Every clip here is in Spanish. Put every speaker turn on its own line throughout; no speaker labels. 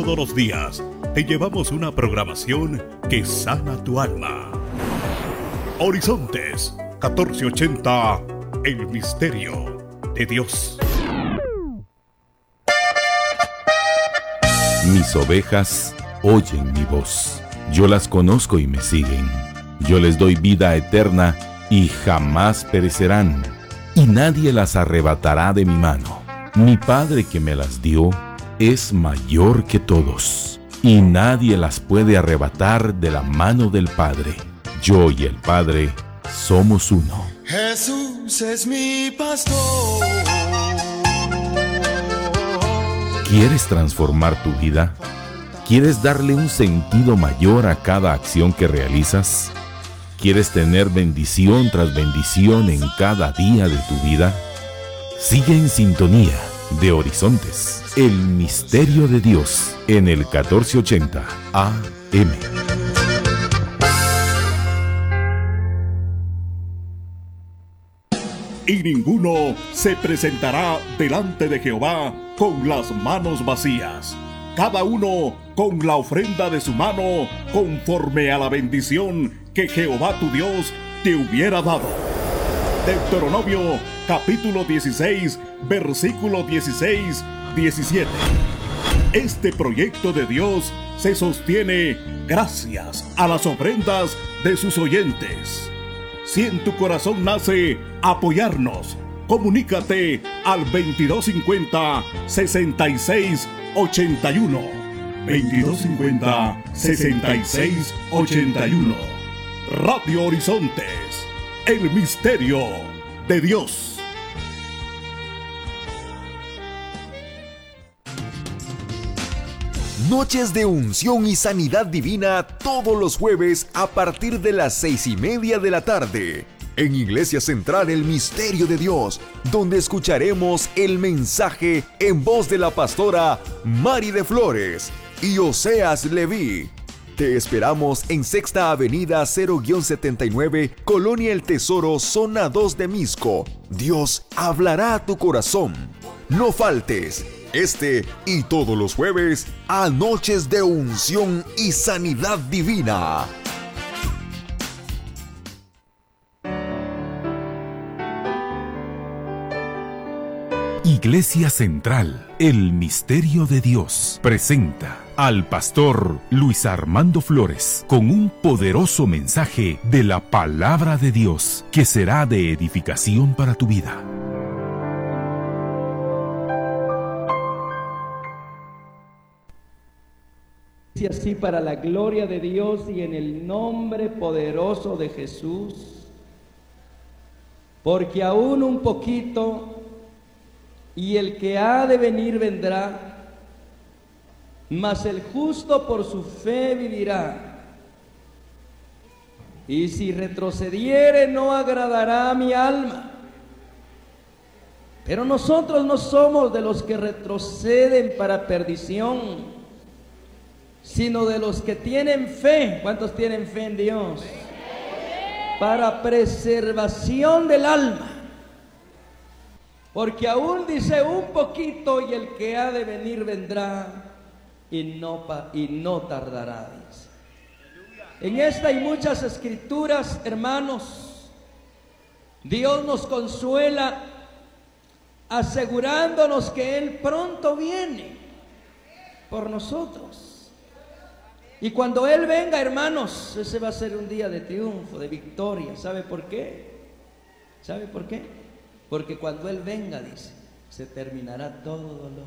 Todos los días te llevamos una programación que sana tu alma. Horizontes 1480, el misterio de Dios.
Mis ovejas oyen mi voz. Yo las conozco y me siguen. Yo les doy vida eterna y jamás perecerán, y nadie las arrebatará de mi mano. Mi Padre que me las dio es mayor que todos, y nadie las puede arrebatar de la mano del Padre. Yo y el Padre somos uno.
Jesús es mi pastor.
¿Quieres transformar tu vida? ¿Quieres darle un sentido mayor a cada acción que realizas? ¿Quieres tener bendición tras bendición en cada día de tu vida? Sigue en sintonía de Horizontes, el misterio de Dios, en el 1480 AM.
Y ninguno se presentará delante de Jehová con las manos vacías. Cada uno con la ofrenda de su mano, conforme a la bendición que Jehová tu Dios te hubiera dado. Deuteronomio capítulo 16, versículo 16-17. Este proyecto de Dios se sostiene gracias a las ofrendas de sus oyentes. Si en tu corazón nace apoyarnos, comunícate al 2250 6681. 2250 6681. Radio Horizontes, el misterio de Dios.
Noches de unción y sanidad divina todos los jueves a partir de las 6:30 de la tarde. En Iglesia Central El Misterio de Dios, donde escucharemos el mensaje en voz de la pastora Mari de Flores y Oseas Leví. Te esperamos en Sexta Avenida 0-79, Colonia El Tesoro, Zona 2 de Misco. Dios hablará a tu corazón. No faltes. Este y todos los jueves a Noches de Unción y Sanidad Divina.
Iglesia Central, el misterio de Dios, presenta al pastor Luis Armando Flores con un poderoso mensaje de la palabra de Dios que será de edificación para tu vida.
Y así, para la gloria de Dios y en el nombre poderoso de Jesús, porque aún un poquito y el que ha de venir vendrá, mas el justo por su fe vivirá. Y si retrocediere no agradará a mi alma. Pero nosotros no somos de los que retroceden para perdición, sino de los que tienen fe. ¿Cuántos tienen fe en Dios? Para preservación del alma. Porque aún dice un poquito y el que ha de venir vendrá y no tardará, dice. En esta y muchas escrituras, hermanos, Dios nos consuela asegurándonos que Él pronto viene por nosotros. Y cuando Él venga, hermanos, ese va a ser un día de triunfo, de victoria. ¿Sabe por qué? ¿Sabe por qué? Porque cuando Él venga, dice, se terminará todo dolor.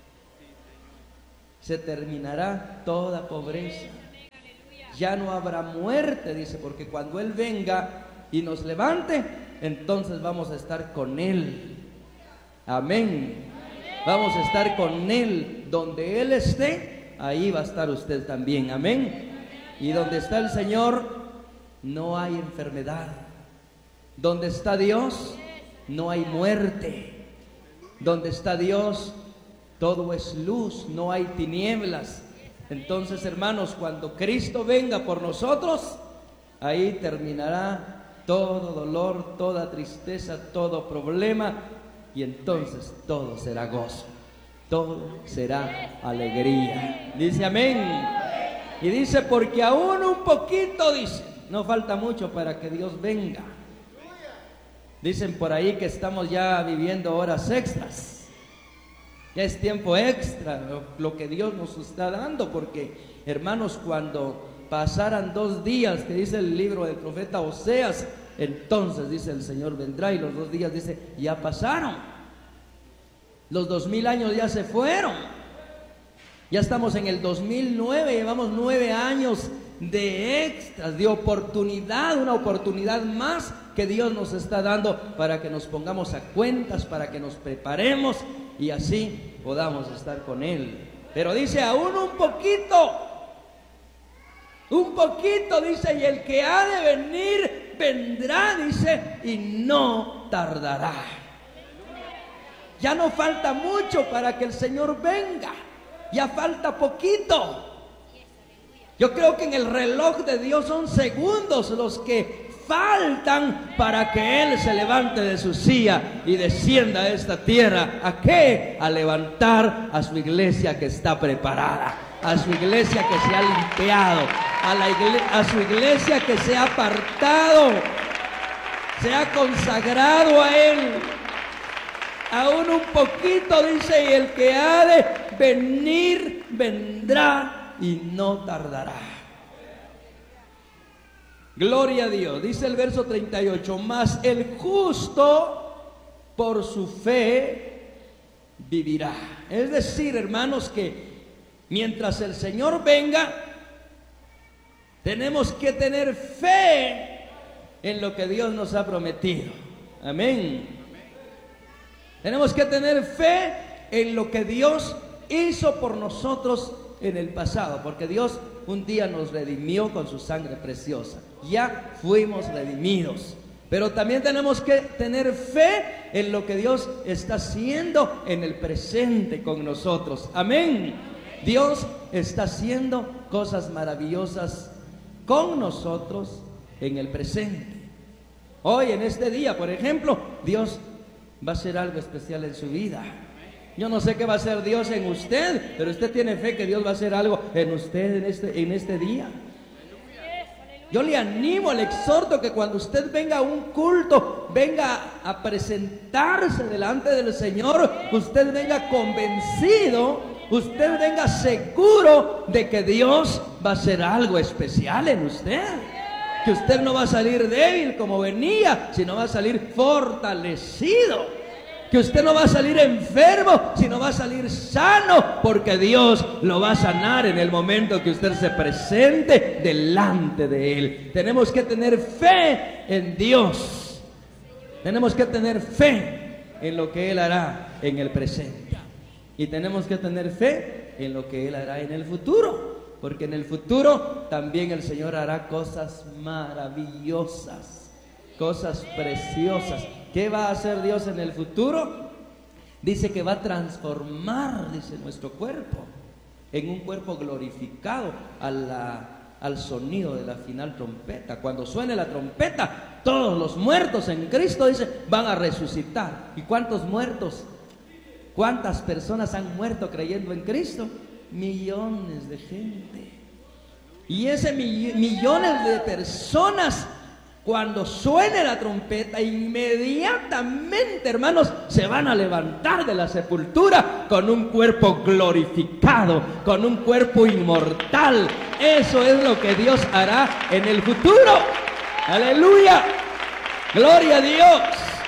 Se terminará toda pobreza. Ya no habrá muerte, dice, porque cuando Él venga y nos levante, entonces vamos a estar con Él. Amén. Vamos a estar con Él. Donde Él esté, ahí va a estar usted también. Amén. Y donde está el Señor, no hay enfermedad. Donde está Dios, no hay muerte. Donde está Dios, todo es luz, no hay tinieblas. Entonces, hermanos, cuando Cristo venga por nosotros, ahí terminará todo dolor, toda tristeza, todo problema, y entonces todo será gozo. todo será alegría. Dice amén. Y dice, porque aún un poquito, dice, no falta mucho para que Dios venga. Dicen por ahí que estamos ya viviendo horas extras. Ya es tiempo extra lo que Dios nos está dando, porque hermanos, cuando pasaran 2 días, que dice el libro del profeta Oseas, entonces dice el Señor vendrá, y los 2 días dice ya pasaron. Los 2000 años ya se fueron. Ya estamos en el 2009, llevamos 9 años de extras, de oportunidad, una oportunidad más que Dios nos está dando para que nos pongamos a cuentas, para que nos preparemos y así podamos estar con Él. Pero dice, aún un poquito, dice, y el que ha de venir, vendrá, dice, y no tardará. Ya no falta mucho para que el Señor venga, ya falta poquito. Yo creo que en el reloj de Dios son segundos los que faltan para que Él se levante de su silla y descienda a esta tierra. ¿A qué? A levantar a su iglesia que está preparada, a su iglesia que se ha limpiado, a su iglesia que se ha apartado, se ha consagrado a Él. Aún un poquito, dice, y el que ha de venir, vendrá y no tardará. Gloria a Dios. Dice el verso 38, mas el justo por su fe vivirá. Es decir, hermanos, que mientras el Señor venga, tenemos que tener fe en lo que Dios nos ha prometido. Amén. Tenemos que tener fe en lo que Dios hizo por nosotros en el pasado, porque Dios un día nos redimió con su sangre preciosa. Ya fuimos redimidos. Pero también tenemos que tener fe en lo que Dios está haciendo en el presente con nosotros. Amén. Dios está haciendo cosas maravillosas con nosotros en el presente. Hoy, en este día, por ejemplo, Dios va a hacer algo especial en su vida. Yo no sé qué va a hacer Dios en usted, pero usted tiene fe que Dios va a hacer algo en usted en este día. Yo le animo, le exhorto que cuando usted venga a un culto, venga a presentarse delante del Señor, usted venga convencido, usted venga seguro de que Dios va a hacer algo especial en usted. Que usted no va a salir débil como venía, sino va a salir fortalecido. Que usted no va a salir enfermo, sino va a salir sano, porque Dios lo va a sanar en el momento que usted se presente delante de Él. Tenemos que tener fe en Dios. Tenemos que tener fe en lo que Él hará en el presente. Y tenemos que tener fe en lo que Él hará en el futuro. Porque en el futuro también el Señor hará cosas maravillosas, cosas preciosas. ¿Qué va a hacer Dios en el futuro? Dice que va a transformar, dice, nuestro cuerpo en un cuerpo glorificado al sonido de la final trompeta. Cuando suene la trompeta, todos los muertos en Cristo, dice, van a resucitar. ¿Y cuántos muertos? ¿Cuántas personas han muerto creyendo en Cristo? Millones de gente. Y ese millones de personas, cuando suene la trompeta, inmediatamente, hermanos, se van a levantar de la sepultura con un cuerpo glorificado, con un cuerpo inmortal. Eso es lo que Dios hará en el futuro. Aleluya, gloria a Dios.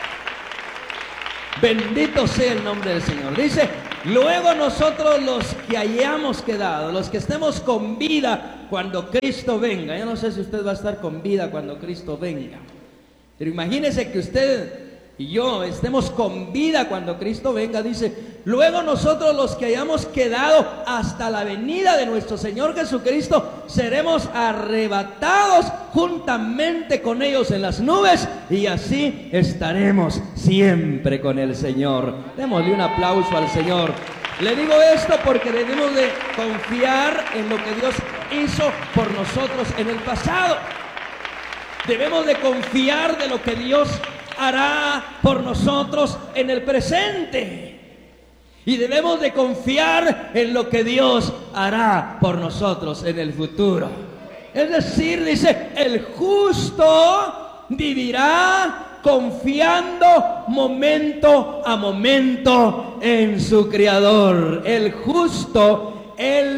Bendito sea el nombre del Señor. Dice, luego nosotros los que hayamos quedado, los que estemos con vida cuando Cristo venga. Yo no sé si usted va a estar con vida cuando Cristo venga, pero imagínese que usted y yo estemos con vida cuando Cristo venga. Dice, luego nosotros los que hayamos quedado hasta la venida de nuestro Señor Jesucristo, seremos arrebatados juntamente con ellos en las nubes, y así estaremos siempre con el Señor. Démosle un aplauso al Señor. Le digo esto porque debemos de confiar en lo que Dios hizo por nosotros en el pasado. Debemos de confiar de lo que Dios hará por nosotros en el presente. Y debemos de confiar en lo que Dios hará por nosotros en el futuro. Es decir, dice, el justo vivirá confiando momento a momento en su Creador. El justo,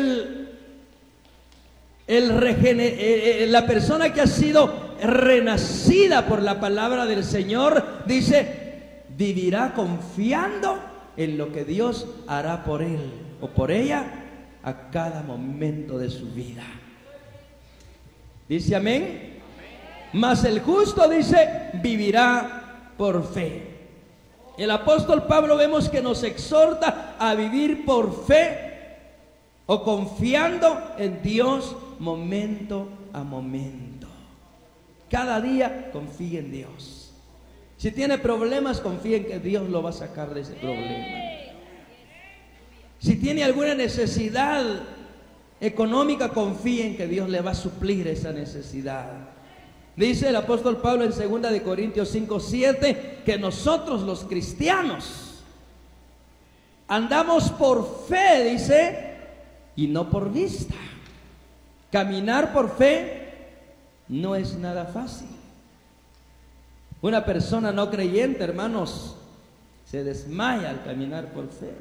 la persona que ha sido renacida por la palabra del Señor, dice, vivirá confiando en lo que Dios hará por él o por ella a cada momento de su vida. Dice amén. Mas el justo, dice, vivirá por fe. El apóstol Pablo vemos que nos exhorta a vivir por fe o confiando en Dios momento a momento. Cada día confía en Dios. Si tiene problemas, confía en que Dios lo va a sacar de ese problema. Si tiene alguna necesidad económica, confía en que Dios le va a suplir esa necesidad. Dice el apóstol Pablo en 2 de Corintios 5:7 que nosotros los cristianos andamos por fe, dice, y no por vista. Caminar por fe no es nada fácil. Una persona no creyente, hermanos, se desmaya al caminar por fe.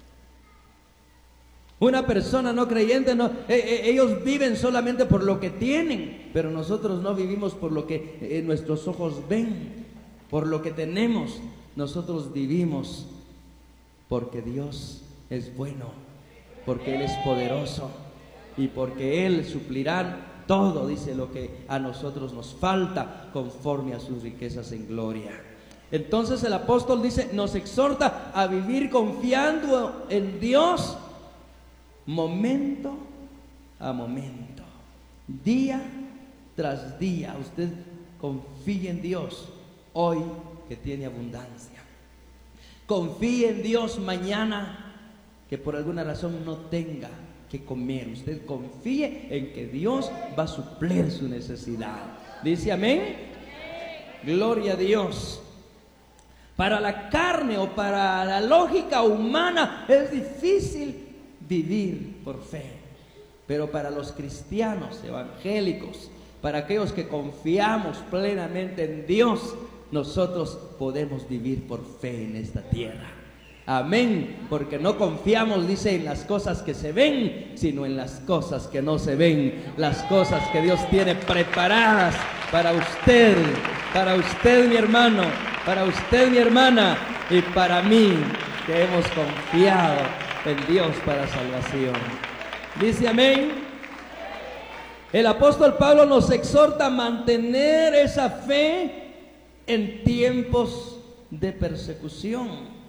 Una persona no creyente, ellos viven solamente por lo que tienen, pero nosotros no vivimos por lo que nuestros ojos ven, por lo que tenemos. Nosotros vivimos porque Dios es bueno, porque Él es poderoso y porque Él suplirá todo, dice, lo que a nosotros nos falta conforme a sus riquezas en gloria. Entonces el apóstol dice, nos exhorta a vivir confiando en Dios momento a momento, día tras día. Usted confíe en Dios hoy que tiene abundancia. Confíe en Dios mañana que por alguna razón no tenga que comer. Usted confíe en que Dios va a suplir su necesidad. Dice amén. Gloria a Dios. Para la carne o para la lógica humana es difícil vivir por fe, pero para los cristianos evangélicos, para aquellos que confiamos plenamente en Dios, nosotros podemos vivir por fe en esta tierra. Amén, porque no confiamos, dice, en las cosas que se ven, sino en las cosas que no se ven, las cosas que Dios tiene preparadas para usted mi hermano, para usted mi hermana y para mí, que hemos confiado en Dios para salvación. Dice amén. El apóstol Pablo nos exhorta a mantener esa fe en tiempos de persecución.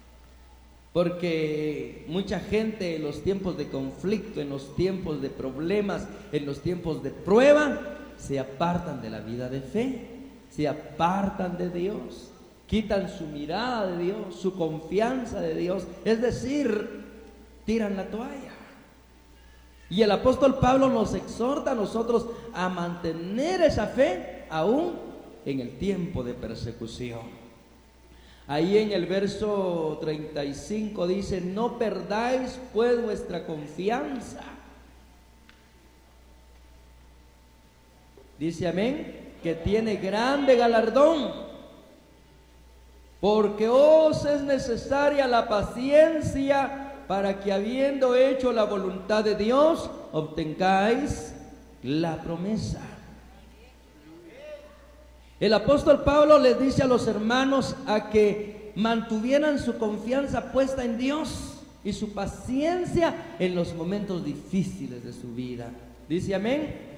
Porque mucha gente en los tiempos de conflicto, en los tiempos de problemas, en los tiempos de prueba, se apartan de la vida de fe, se apartan de Dios, quitan su mirada de Dios, su confianza de Dios, es decir, tiran la toalla. Y el apóstol Pablo nos exhorta a nosotros a mantener esa fe aún en el tiempo de persecución. Ahí en el verso 35 dice, no perdáis pues vuestra confianza. Dice amén, que tiene grande galardón, porque os es necesaria la paciencia para que habiendo hecho la voluntad de Dios, obtengáis la promesa. El apóstol Pablo les dice a los hermanos a que mantuvieran su confianza puesta en Dios y su paciencia en los momentos difíciles de su vida. Dice amén.